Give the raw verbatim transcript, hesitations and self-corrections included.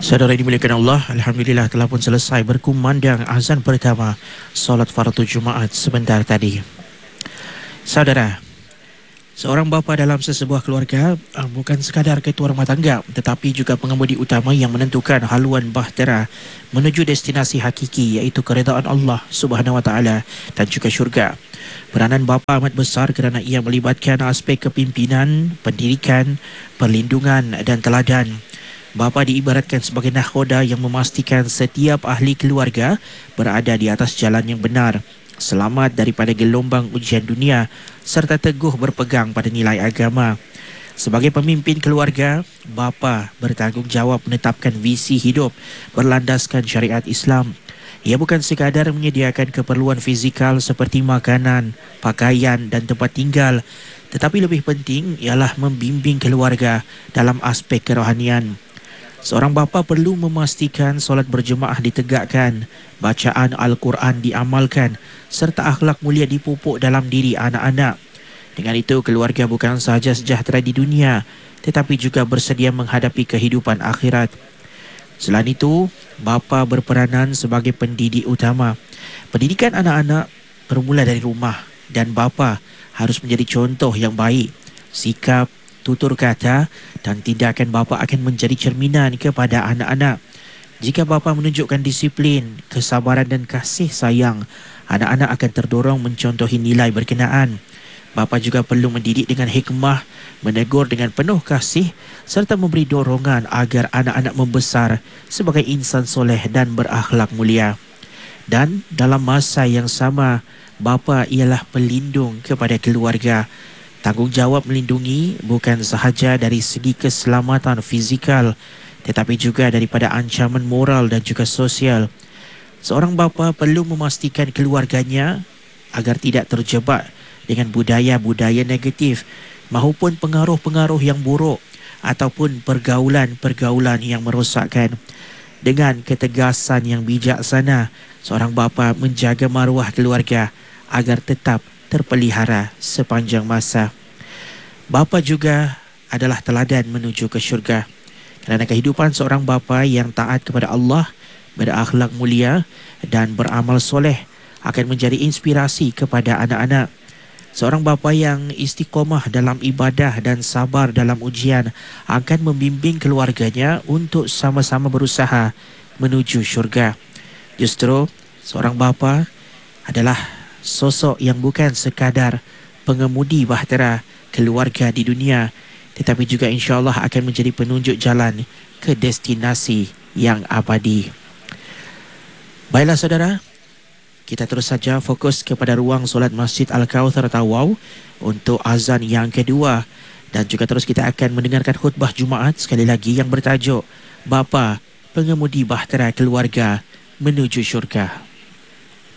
Saudara yang dimuliakan Allah, Alhamdulillah telah pun selesai berkumandang azan pertama solat fardu Jumaat sebentar tadi. Saudara, seorang bapa dalam sesebuah keluarga uh, bukan sekadar ketua rumah tangga, tetapi juga pengemudi utama yang menentukan haluan bahtera menuju destinasi hakiki, iaitu keredaan Allah Subhanahu Wa Taala dan juga syurga. Peranan bapa amat besar kerana ia melibatkan aspek kepimpinan, pendidikan, perlindungan dan teladan. Bapa diibaratkan sebagai nakhoda yang memastikan setiap ahli keluarga berada di atas jalan yang benar, selamat daripada gelombang ujian dunia serta teguh berpegang pada nilai agama. Sebagai pemimpin keluarga, bapa bertanggungjawab menetapkan visi hidup berlandaskan syariat Islam. Ia bukan sekadar menyediakan keperluan fizikal seperti makanan, pakaian dan tempat tinggal, tetapi lebih penting ialah membimbing keluarga dalam aspek kerohanian. Seorang bapa perlu memastikan solat berjemaah ditegakkan, bacaan Al-Quran diamalkan serta akhlak mulia dipupuk dalam diri anak-anak. Dengan itu, keluarga bukan sahaja sejahtera di dunia tetapi juga bersedia menghadapi kehidupan akhirat. Selain itu, bapa berperanan sebagai pendidik utama. Pendidikan anak-anak bermula dari rumah dan bapa harus menjadi contoh yang baik. Sikap, tutur kata dan tindakan bapa akan menjadi cerminan kepada anak-anak. Jika bapa menunjukkan disiplin, kesabaran dan kasih sayang, anak-anak akan terdorong mencontohi nilai berkenaan. Bapa juga perlu mendidik dengan hikmah, menegur dengan penuh kasih serta memberi dorongan agar anak-anak membesar sebagai insan soleh dan berakhlak mulia. Dan dalam masa yang sama, bapa ialah pelindung kepada keluarga. Tanggungjawab melindungi bukan sahaja dari segi keselamatan fizikal tetapi juga daripada ancaman moral dan juga sosial. Seorang bapa perlu memastikan keluarganya agar tidak terjebak dengan budaya-budaya negatif maupun pengaruh-pengaruh yang buruk ataupun pergaulan-pergaulan yang merosakkan. Dengan ketegasan yang bijaksana, seorang bapa menjaga maruah keluarga agar tetap terpelihara sepanjang masa. Bapa juga adalah teladan menuju ke syurga. Kerana kehidupan seorang bapa yang taat kepada Allah, berakhlak mulia dan beramal soleh akan menjadi inspirasi kepada anak-anak. Seorang bapa yang istiqomah dalam ibadah dan sabar dalam ujian akan membimbing keluarganya untuk sama-sama berusaha menuju syurga. Justru seorang bapa adalah sosok yang bukan sekadar pengemudi bahtera keluarga di dunia tetapi juga insya-Allah akan menjadi penunjuk jalan ke destinasi yang abadi. Baiklah saudara, kita terus saja fokus kepada ruang solat Masjid Al-Kauthar Tawau untuk azan yang kedua dan juga terus kita akan mendengarkan khutbah Jumaat sekali lagi yang bertajuk Bapa Pengemudi Bahtera Keluarga Menuju Syurga.